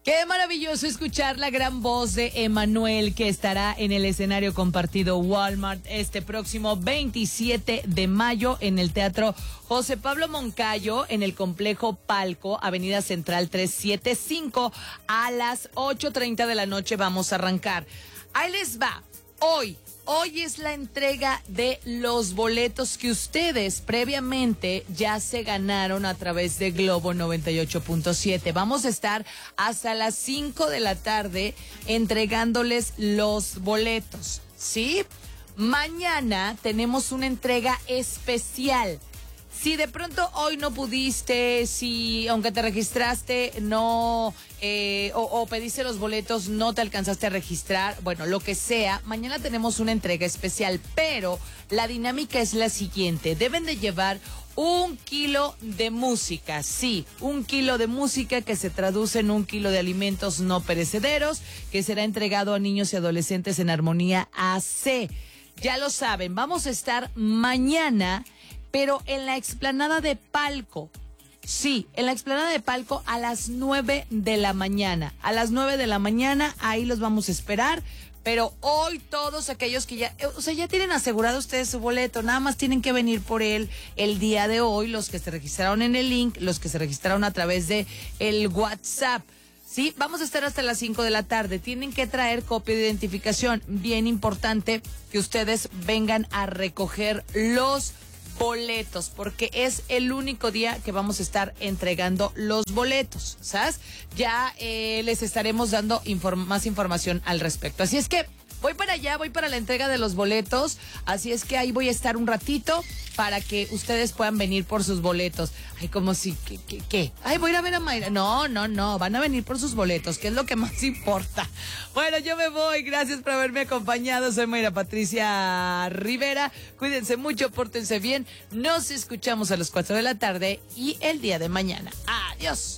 Qué maravilloso escuchar la gran voz de Emmanuel, que estará en el escenario compartido Walmart este próximo 27 de mayo en el Teatro José Pablo Moncayo, en el complejo Palco, Avenida Central 375, a las 8:30 de la noche vamos a arrancar. Ahí les va. Hoy es la entrega de los boletos que ustedes previamente ya se ganaron a través de Globo 98.7. Vamos a estar hasta las 5 de la tarde entregándoles los boletos, ¿sí? Mañana tenemos una entrega especial. Si de pronto hoy no pudiste, si aunque te registraste no o pediste los boletos, no te alcanzaste a registrar, bueno, lo que sea, mañana tenemos una entrega especial, pero la dinámica es la siguiente: deben de llevar 1 kilo de música, sí, 1 kilo de música que se traduce en 1 kilo de alimentos no perecederos, que será entregado a niños y adolescentes en Armonía AC. Ya lo saben, vamos a estar mañana, pero en la explanada de Palco. Sí, en la explanada de Palco a las 9 de la mañana. A las 9 de la mañana, ahí los vamos a esperar. Pero hoy todos aquellos que ya tienen asegurado ustedes su boleto, nada más tienen que venir por él el día de hoy, los que se registraron en el link, los que se registraron a través de el WhatsApp. Sí, vamos a estar hasta las 5 de la tarde. Tienen que traer copia de identificación. Bien importante que ustedes vengan a recoger los boletos, porque es el único día que vamos a estar entregando los boletos, ¿sabes? Ya les estaremos dando más información al respecto. Así es que voy para allá, voy para la entrega de los boletos, así es que ahí voy a estar un ratito para que ustedes puedan venir por sus boletos. Ay, como si, ¿qué? Ay, voy a ir a ver a Mayra. No, van a venir por sus boletos, que es lo que más importa. Bueno, yo me voy, gracias por haberme acompañado. Soy Mayra Patricia Rivera. Cuídense mucho, pórtense bien. Nos escuchamos a las 4 de la tarde y el día de mañana. Adiós.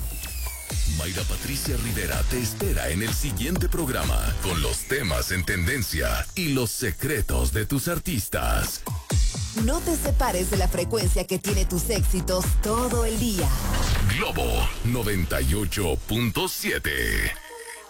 Mayra Patricia Rivera te espera en el siguiente programa con los temas en tendencia y los secretos de tus artistas. No te separes de la frecuencia que tiene tus éxitos todo el día. Globo 98.7.